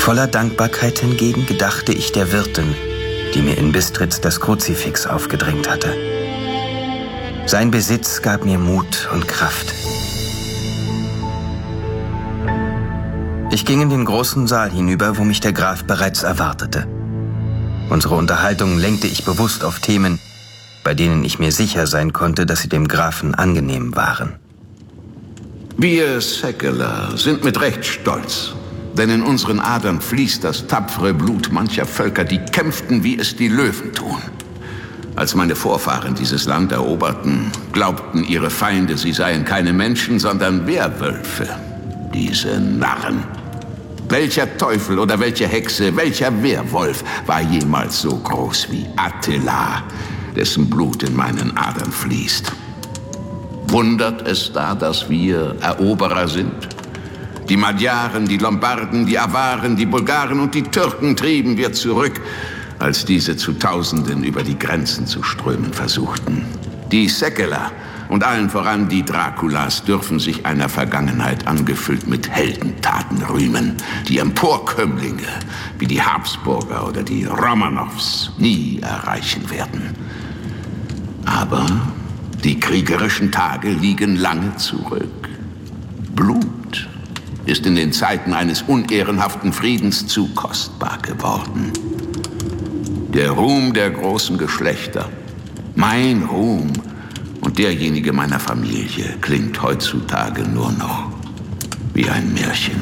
Voller Dankbarkeit hingegen gedachte ich der Wirtin, die mir in Bistritz das Kruzifix aufgedrängt hatte. Sein Besitz gab mir Mut und Kraft. Ich ging in den großen Saal hinüber, wo mich der Graf bereits erwartete. Unsere Unterhaltung lenkte ich bewusst auf Themen, bei denen ich mir sicher sein konnte, dass sie dem Grafen angenehm waren. Wir Säckeler sind mit Recht stolz, denn in unseren Adern fließt das tapfere Blut mancher Völker, die kämpften, wie es die Löwen tun. Als meine Vorfahren dieses Land eroberten, glaubten ihre Feinde, sie seien keine Menschen, sondern Werwölfe. Diese Narren. Welcher Teufel oder welche Hexe, welcher Werwolf war jemals so groß wie Attila, dessen Blut in meinen Adern fließt? Wundert es da, dass wir Eroberer sind? Die Magyaren, die Lombarden, die Awaren, die Bulgaren und die Türken trieben wir zurück, als diese zu Tausenden über die Grenzen zu strömen versuchten. Die Säckeler und allen voran die Draculas dürfen sich einer Vergangenheit angefüllt mit Heldentaten rühmen, die Emporkömmlinge wie die Habsburger oder die Romanows nie erreichen werden. Aber die kriegerischen Tage liegen lange zurück. Blut ist in den Zeiten eines unehrenhaften Friedens zu kostbar geworden. Der Ruhm der großen Geschlechter, mein Ruhm und derjenige meiner Familie klingt heutzutage nur noch wie ein Märchen.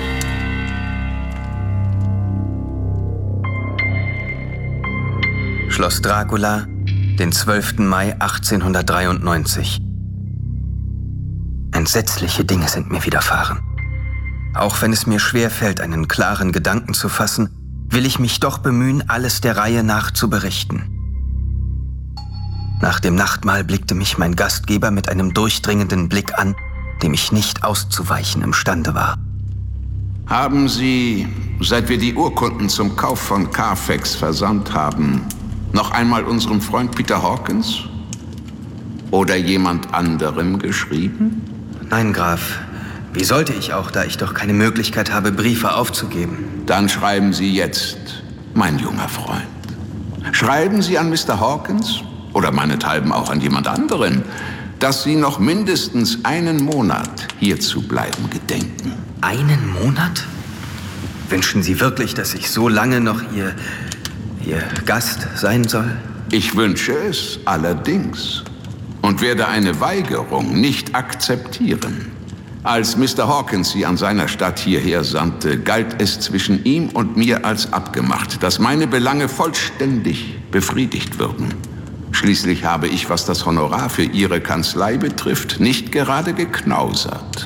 Schloss Dracula, den 12. Mai 1893. Entsetzliche Dinge sind mir widerfahren. Auch wenn es mir schwerfällt, einen klaren Gedanken zu fassen, will ich mich doch bemühen, alles der Reihe nach zu berichten. Nach dem Nachtmahl blickte mich mein Gastgeber mit einem durchdringenden Blick an, dem ich nicht auszuweichen imstande war. Haben Sie, seit wir die Urkunden zum Kauf von Carfax versandt haben, noch einmal unserem Freund Peter Hawkins oder jemand anderem geschrieben? Nein, Graf. Wie sollte ich auch, da ich doch keine Möglichkeit habe, Briefe aufzugeben? Dann schreiben Sie jetzt, mein junger Freund. Schreiben Sie an Mr. Hawkins oder meinethalben auch an jemand anderen, dass Sie noch mindestens einen Monat hier zu bleiben gedenken. Einen Monat? Wünschen Sie wirklich, dass ich so lange noch Ihr Gast sein soll? Ich wünsche es allerdings und werde eine Weigerung nicht akzeptieren. Als Mr. Hawkins Sie an seiner Stadt hierher sandte, galt es zwischen ihm und mir als abgemacht, dass meine Belange vollständig befriedigt würden. Schließlich habe ich, was das Honorar für Ihre Kanzlei betrifft, nicht gerade geknausert.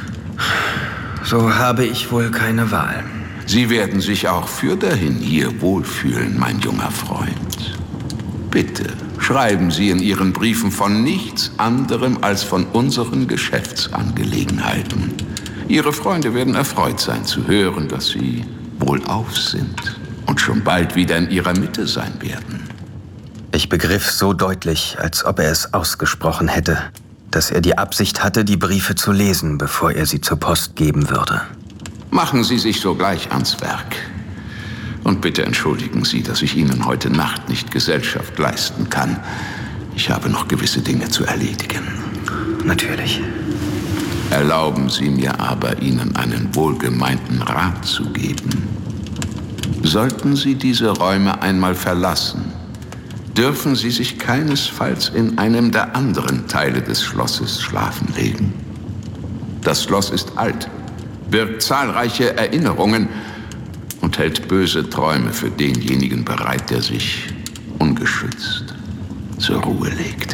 So habe ich wohl keine Wahl. Sie werden sich auch für dahin hier wohlfühlen, mein junger Freund. Bitte, schreiben Sie in Ihren Briefen von nichts anderem als von unseren Geschäftsangelegenheiten. Ihre Freunde werden erfreut sein zu hören, dass Sie wohlauf sind und schon bald wieder in Ihrer Mitte sein werden. Ich begriff so deutlich, als ob er es ausgesprochen hätte, dass er die Absicht hatte, die Briefe zu lesen, bevor er sie zur Post geben würde. Machen Sie sich sogleich ans Werk. Und bitte entschuldigen Sie, dass ich Ihnen heute Nacht nicht Gesellschaft leisten kann. Ich habe noch gewisse Dinge zu erledigen. Natürlich. Erlauben Sie mir aber, Ihnen einen wohlgemeinten Rat zu geben. Sollten Sie diese Räume einmal verlassen, dürfen Sie sich keinesfalls in einem der anderen Teile des Schlosses schlafen legen. Das Schloss ist alt, birgt zahlreiche Erinnerungen und hält böse Träume für denjenigen bereit, der sich ungeschützt zur Ruhe legt.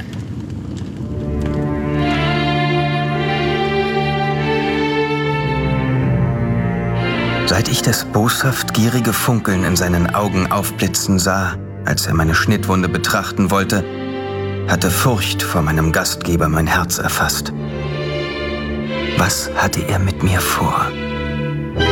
Seit ich das boshaft gierige Funkeln in seinen Augen aufblitzen sah, als er meine Schnittwunde betrachten wollte, hatte Furcht vor meinem Gastgeber mein Herz erfasst. Was hatte er mit mir vor?